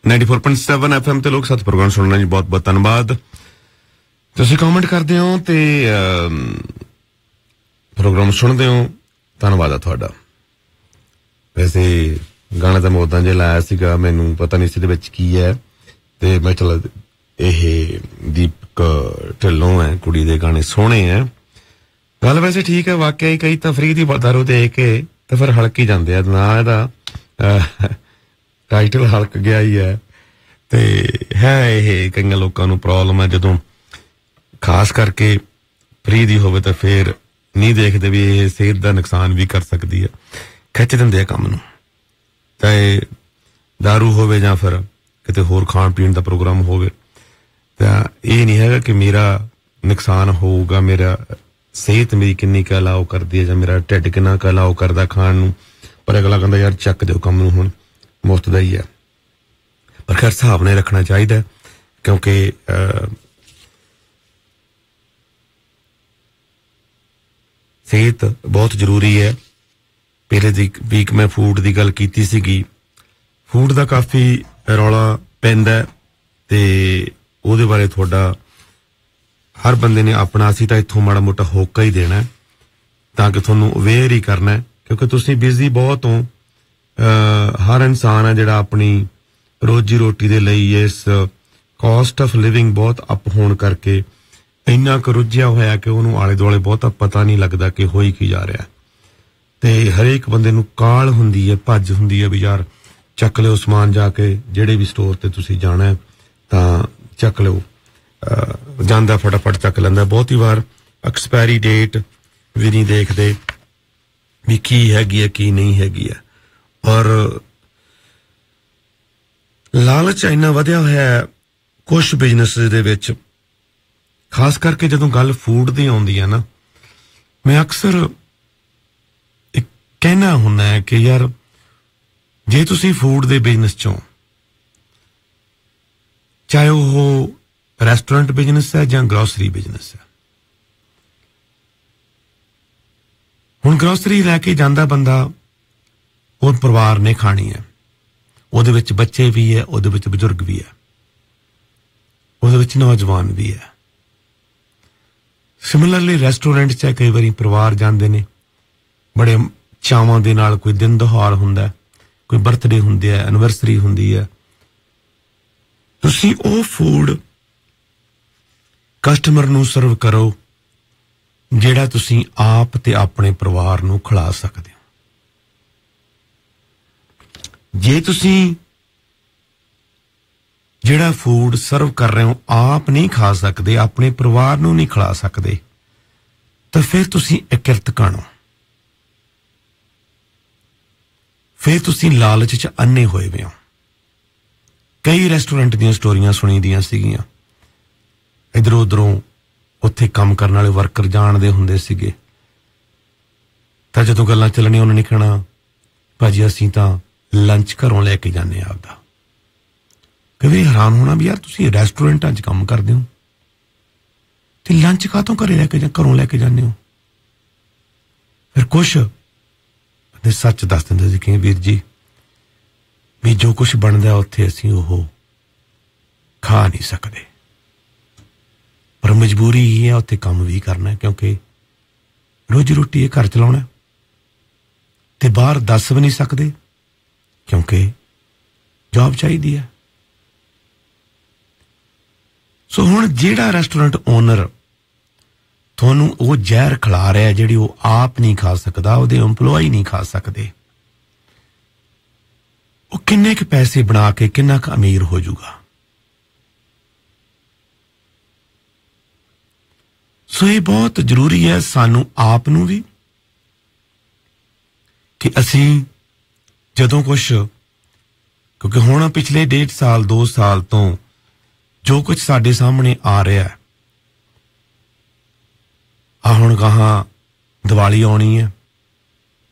94.7 FM ਤੇ ਲੋਕ ਸਾਥ ਪ੍ਰੋਗਰਾਮ ਸੁਣਨਾ ਜੀ ਬਹੁਤ ਬਹੁਤ ਧੰਨਵਾਦ ਤੁਸੀਂ ਕਮੈਂਟ ਕਰਦੇ ਹੋ ਤੇ ਪ੍ਰੋਗਰਾਮ ਸੁਣਦੇ ਹੋ ਧੰਨਵਾਦ ਆ ਤੁਹਾਡਾ ਵੈਸੇ ਗਾਣਾ ਤਾਂ ਮੈਂ ਉਦਾਂ ਜੇ ਲਾਇਆ ਸੀਗਾ ਮੈਨੂੰ ਪਤਾ ਨਹੀਂ ਸੀ ਇਹਦੇ ਵਿੱਚ ਕੀ ਹੈ ਤੇ ਮੈਂ ਚਲ ਇਹ ਦੀਪਕ ਢਿੱਲੋਂ ਹੈ ਕੁੜੀ ਦੇ ਗਾਣੇ ਸੋਹਣੇ ਹੈ ਗੱਲ ਵੈਸੇ ਠੀਕ ਹੈ ਵਾਕਿਆ ਹੀ ਕਈ ਤਾਂ ਫਰੀ ਦੀ ਦਾਰੂ ਦੇ ਕੇ ਤੇ ਫਿਰ ਹਲਕ ਹੀ ਜਾਂਦੇ ਆ ਨਾ ਇਹਦਾ ਟਾਈਟਲ ਹਲਕ ਗਿਆ ਹੀ ਹੈ ਤੇ ਹੈ ਇਹ ਕਈਆਂ ਲੋਕਾਂ ਨੂੰ ਪ੍ਰੋਬਲਮ ਹੈ ਜਦੋਂ ਖਾਸ ਕਰਕੇ ਫਰੀ ਦੀ ਹੋਵੇ ਤਾਂ ਫਿਰ ਨਹੀਂ ਦੇਖਦੇ ਵੀ ਇਹ ਸਿਹਤ ਦਾ ਨੁਕਸਾਨ ਵੀ ਕਰ ਸਕਦੀ ਹੈ ਖਿੱਚ ਦਿੰਦੇ ਆ ਕੰਮ ਨੂੰ ਚਾਹੇ ਦਾਰੂ ਹੋਵੇ ਜਾਂ ਫਿਰ ਕਿਤੇ ਹੋਰ ਖਾਣ ਪੀਣ ਦਾ ਪ੍ਰੋਗਰਾਮ ਹੋਵੇ ਤਾਂ ਇਹ ਨਹੀਂ ਹੈਗਾ ਕਿ ਮੇਰਾ ਨੁਕਸਾਨ ਹੋਊਗਾ ਮੇਰਾ ਸਿਹਤ ਮੇਰੀ ਕਿੰਨੀ ਕੁ ਅਲਾਓ ਕਰਦੀ ਹੈ ਜਾਂ ਮੇਰਾ ਢਿੱਡ ਕਿੰਨਾ ਕੁ ਅਲਾਓ ਕਰਦਾ ਖਾਣ ਨੂੰ ਪਰ ਅਗਲਾ ਕਹਿੰਦਾ ਯਾਰ ਚੱਕ ਦਿਓ ਕੰਮ ਨੂੰ ਹੁਣ ਮੁਫਤ ਦਾ ਹੀ ਹੈ ਪਰ ਖੈਰ ਹਿਸਾਬ ਨਾਲ ਰੱਖਣਾ ਚਾਹੀਦਾ ਕਿਉਂਕਿ ਸਿਹਤ ਬਹੁਤ ਜ਼ਰੂਰੀ ਹੈ ਪਹਿਲੇ ਦੀ ਵੀਕ ਮੈਂ ਫੂਡ ਦੀ ਗੱਲ ਕੀਤੀ ਸੀਗੀ ਫੂਡ ਦਾ ਕਾਫੀ ਰੌਲਾ ਪੈਂਦਾ ਤੇ ਉਹਦੇ ਬਾਰੇ ਤੁਹਾਡਾ ਹਰ ਬੰਦੇ ਨੇ ਆਪਣਾ ਅਸੀਂ ਤਾਂ ਇੱਥੋਂ ਮਾੜਾ ਮੋਟਾ ਹੋਕਾ ਹੀ ਦੇਣਾ ਤਾਂ ਕਿ ਤੁਹਾਨੂੰ ਅਵੇਅਰ ਹੀ ਕਰਨਾ ਕਿਉਂਕਿ ਤੁਸੀਂ ਬਿਜ਼ੀ ਬਹੁਤ ਹੋ ਹਰ ਇਨਸਾਨ ਹੈ ਜਿਹੜਾ ਆਪਣੀ ਰੋਜੀ ਰੋਟੀ ਦੇ ਲਈ ਇਸ ਕਾਸਟ ਆਫ ਲਿਵਿੰਗ ਬਹੁਤ ਅਪ ਹੋਣ ਕਰਕੇ ਇੰਨਾ ਕੁ ਰੁੱਝਿਆ ਹੋਇਆ ਕਿ ਉਹਨੂੰ ਆਲੇ ਦੁਆਲੇ ਬਹੁਤਾ ਪਤਾ ਨਹੀਂ ਲੱਗਦਾ ਕਿ ਹੋਈ ਕੀ ਜਾ ਰਿਹਾ ਤੇ ਹਰੇਕ ਬੰਦੇ ਨੂੰ ਕਾਲ ਹੁੰਦੀ ਹੈ ਭੱਜ ਹੁੰਦੀ ਹੈ ਵੀ ਯਾਰ ਚੱਕ ਲਿਓ ਸਮਾਨ ਜਾ ਕੇ ਜਿਹੜੇ ਵੀ ਸਟੋਰ ਤੇ ਤੁਸੀਂ ਜਾਣਾ ਤਾਂ ਚੱਕ ਲਿਓ ਜਾਂਦਾ ਫਟਾਫਟ ਚੱਕ ਲੈਂਦਾ ਬਹੁਤੀ ਵਾਰ ਐਕਸਪਾਇਰੀ ਡੇਟ ਵੀ ਨਹੀਂ ਦੇਖਦੇ ਵੀ ਕੀ ਹੈਗੀ ਹੈ ਕੀ ਨਹੀਂ ਹੈਗੀ ਹੈ ਔਰ ਲਾਲਚ ਇੰਨਾ ਵਧਿਆ ਹੋਇਆ ਕੁਛ ਬਿਜ਼ਨਸ ਦੇ ਵਿੱਚ ਖਾਸ ਕਰਕੇ ਜਦੋਂ ਗੱਲ ਫੂਡ ਦੀ ਆਉਂਦੀ ਹੈ ਨਾ ਮੈਂ ਅਕਸਰ ਕਹਿਣਾ ਹੁੰਦਾ ਹੈ ਕਿ ਯਾਰ ਜੇ ਤੁਸੀਂ ਫੂਡ ਦੇ ਬਿਜ਼ਨਸ ਚੋਂ ਚਾਹੇ ਉਹ ਰੈਸਟੋਰੈਂਟ ਬਿਜ਼ਨਸ ਹੈ ਜਾਂ ਗਰੋਸਰੀ ਬਿਜ਼ਨਸ ਹੈ ਹੁਣ ਗਰੋਸਰੀ ਲੈ ਕੇ ਜਾਂਦਾ ਬੰਦਾ ਉਹ ਪਰਿਵਾਰ ਨੇ ਖਾਣੀ ਹੈ ਉਹਦੇ ਵਿੱਚ ਬੱਚੇ ਵੀ ਹੈ ਉਹਦੇ ਵਿੱਚ ਬਜ਼ੁਰਗ ਵੀ ਹੈ ਉਹਦੇ ਵਿੱਚ ਨੌਜਵਾਨ ਵੀ ਹੈ ਸਿਮਿਲਰਲੀ ਰੈਸਟੋਰੈਂਟ 'ਚ ਕਈ ਵਾਰੀ ਪਰਿਵਾਰ ਜਾਂਦੇ ਨੇ ਬੜੇ ਚਾਵਾਂ ਦੇ ਨਾਲ ਕੋਈ ਦਿਨ ਤਿਉਹਾਰ ਹੁੰਦਾ ਕੋਈ ਬਰਥਡੇ ਹੁੰਦੀ ਹੈ ਐਨਵਰਸਰੀ ਹੁੰਦੀ ਹੈ ਤੁਸੀਂ ਉਹ ਫੂਡ ਕਸਟਮਰ ਨੂੰ ਸਰਵ ਕਰੋ ਜਿਹੜਾ ਤੁਸੀਂ ਆਪ ਤੇ ਆਪਣੇ ਪਰਿਵਾਰ ਨੂੰ ਖਿਲਾ ਸਕਦੇ ਹੋ ਜੇ ਤੁਸੀਂ ਜਿਹੜਾ ਫੂਡ ਸਰਵ ਕਰ ਰਹੇ ਹੋ ਆਪ ਨਹੀਂ ਖਾ ਸਕਦੇ ਆਪਣੇ ਪਰਿਵਾਰ ਨੂੰ ਨਹੀਂ ਖਿਲਾ ਸਕਦੇ ਤਾਂ ਫਿਰ ਤੁਸੀਂ ਇਕਿਰਤ ਕਾਣੋ ਫਿਰ ਤੁਸੀਂ ਲਾਲਚ 'ਚ ਅੰਨੇ ਹੋਏ ਵੇ ਹੋ ਕਈ ਰੈਸਟੋਰੈਂਟ ਦੀਆਂ ਸਟੋਰੀਆਂ ਸੁਣੀ ਦੀਆਂ ਸੀਗੀਆਂ ਇਧਰੋਂ ਉਧਰੋਂ ਉੱਥੇ ਕੰਮ ਕਰਨ ਵਾਲੇ ਵਰਕਰ ਜਾਣਦੇ ਹੁੰਦੇ ਸੀਗੇ ਤਾਂ ਜਦੋਂ ਗੱਲਾਂ ਚੱਲਣੀਆਂ ਉਹਨਾਂ ਨੇ ਕਹਿਣਾ ਭਾਜੀ ਅਸੀਂ ਤਾਂ ਲੰਚ ਘਰੋਂ ਲੈ ਕੇ ਜਾਂਦੇ ਆ ਆਪਦਾ ਕਦੇ ਹੈਰਾਨ ਹੋਣਾ ਵੀ ਯਾਰ ਤੁਸੀਂ ਰੈਸਟੋਰੈਂਟਾਂ 'ਚ ਕੰਮ ਕਰਦੇ ਹੋ ਤੇ ਲੰਚ ਕਾਹਤੋਂ ਘਰੋਂ ਲੈ ਕੇ ਜਾਂਦੇ ਹੋ ਫਿਰ ਕੁਛ ਤੇ ਸੱਚ ਦੱਸ ਦਿੰਦੇ ਸੀ ਕਿ ਵੀਰ ਜੀ ਵੀ ਜੋ ਕੁਛ ਬਣਦਾ ਉੱਥੇ ਅਸੀਂ ਉਹ ਖਾ ਨਹੀਂ ਸਕਦੇ ਪਰ ਮਜਬੂਰੀ ਹੀ ਹੈ ਉੱਥੇ ਕੰਮ ਵੀ ਕਰਨਾ ਕਿਉਂਕਿ ਰੋਜੀ ਰੋਟੀ ਇਹ ਘਰ ਚਲਾਉਣਾ ਤੇ ਬਾਹਰ ਦੱਸ ਵੀ ਨਹੀਂ ਸਕਦੇ ਕਿਉਂਕਿ ਜੌਬ ਚਾਹੀਦੀ ਹੈ ਸੋ ਹੁਣ ਜਿਹੜਾ ਰੈਸਟੋਰੈਂਟ ਓਨਰ ਤੁਹਾਨੂੰ ਉਹ ਜ਼ਹਿਰ ਖਿਲਾ ਰਿਹਾ ਜਿਹੜੀ ਉਹ ਆਪ ਨਹੀਂ ਖਾ ਸਕਦਾ ਉਹਦੇ EMPLOYEE ਨਹੀਂ ਖਾ ਸਕਦੇ ਉਹ ਕਿੰਨੇ ਕੁ ਪੈਸੇ ਬਣਾ ਕੇ ਕਿੰਨਾ ਕੁ ਅਮੀਰ ਹੋ ਜਾਊਗਾ ਸੋ ਇਹ ਬਹੁਤ ਜ਼ਰੂਰੀ ਹੈ ਸਾਨੂੰ ਆਪ ਨੂੰ ਵੀ ਕਿ ਅਸੀਂ ਜਦੋਂ ਕੁਛ ਕਿਉਂਕਿ ਹੁਣ ਪਿਛਲੇ 1.5 ਸਾਲ 2 ਸਾਲ ਤੋਂ ਜੋ ਕੁਝ ਸਾਡੇ ਸਾਹਮਣੇ ਆ ਰਿਹਾ ਆ ਹੁਣ ਗਾਹਾਂ ਦੀਵਾਲੀ ਆਉਣੀ ਹੈ